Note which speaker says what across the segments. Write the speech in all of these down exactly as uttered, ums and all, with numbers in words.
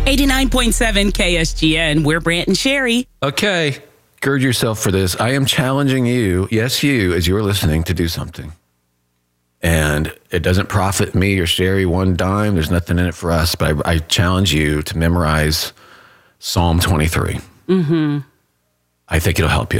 Speaker 1: eighty-nine point seven K S G N. We're Brant and Sherry.
Speaker 2: Okay, gird yourself for this. I am challenging you, yes, you, as you're listening, to do something. And it doesn't profit me or Sherry one dime. There's nothing in it for us. But I, I challenge you to memorize Psalm twenty-three.
Speaker 1: Mm-hmm.
Speaker 2: I think it'll help you.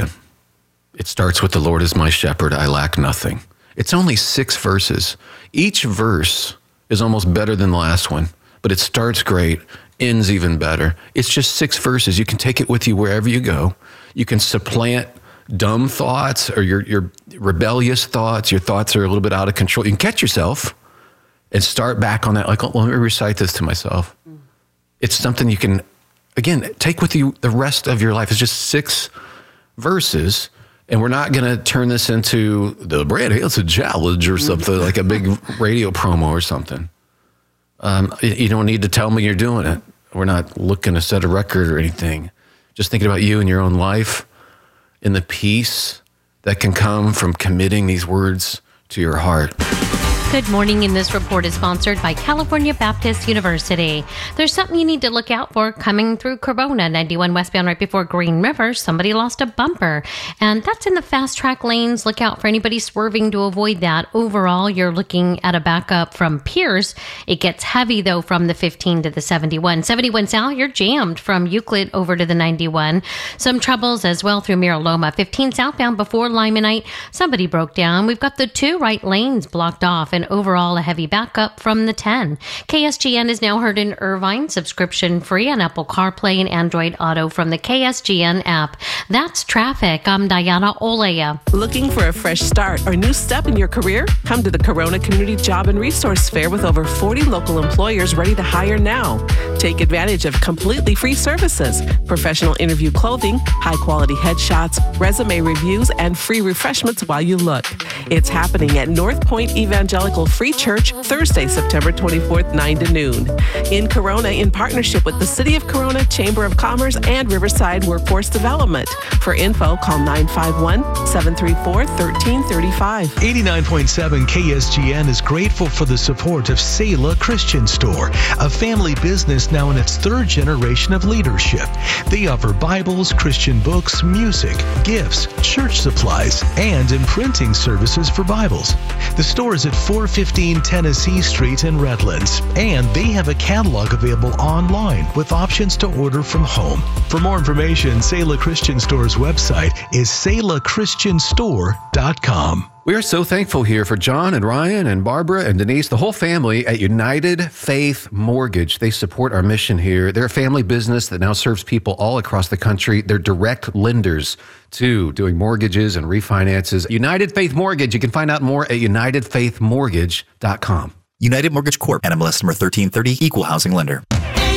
Speaker 2: It starts with, the Lord is my shepherd, I lack nothing. It's only six verses. Each verse is almost better than the last one, but it starts great, ends even better. It's just six verses. You can take it with you wherever you go. You can supplant dumb thoughts or your, your rebellious thoughts. Your thoughts are a little bit out of control. You can catch yourself and start back on that. Like, well, let me recite this to myself. It's something you can, again, take with you the rest of your life. It's just six verses. And we're not going to turn this into the Brant Hansen Challenge or something, like a big radio promo or something. Um, you don't need to tell me you're doing it. We're not looking to set a record or anything. Just thinking about you and your own life and the peace that can come from committing these words to your heart.
Speaker 3: Good morning, and this report is sponsored by California Baptist University. There's something you need to look out for coming through Corona. ninety-one westbound right before Green River, somebody lost a bumper, and that's in the fast track lanes. Look out for anybody swerving to avoid that. Overall, you're looking at a backup from Pierce. It gets heavy, though, from the fifteen to the seventy-one. seventy-one south, you're jammed from Euclid over to the ninety-one. Some troubles as well through Mira Loma. fifteen southbound before Limonite, somebody broke down. We've got the two right lanes blocked off, and overall a heavy backup from the ten. K S G N is now heard in Irvine, subscription free on Apple CarPlay and Android Auto from the K S G N app. That's traffic. I'm Diana Olea.
Speaker 4: Looking for a fresh start or new step in your career? Come to the Corona Community Job and Resource Fair with over forty local employers ready to hire now. Take advantage of completely free services, professional interview clothing, high-quality headshots, resume reviews, and free refreshments while you look. It's happening at North Point Evangelical Free Church, Thursday, September twenty-fourth, nine to noon. In Corona, in partnership with the City of Corona, Chamber of Commerce, and Riverside Workforce Development. For info, call nine five one, seven three four, one three three five.
Speaker 5: eighty-nine point seven K S G N is grateful for the support of Selah Christian Store, a family business now in its third generation of leadership. They offer Bibles, Christian books, music, gifts, church supplies, and imprinting services for Bibles. The store is at four fifteen Tennessee Street in Redlands, and they have a catalog available online with options to order from home. For more information, Selah Christian Store's website is selah christian store dot com.
Speaker 2: We are so thankful here for John and Ryan and Barbara and Denise, the whole family at United Faith Mortgage. They support our mission here. They're a family business that now serves people all across the country. They're direct lenders to doing mortgages and refinances. United Faith Mortgage. You can find out more at united faith mortgage dot com.
Speaker 6: United Mortgage Corp. N M L S number thirteen thirty, Equal Housing Lender.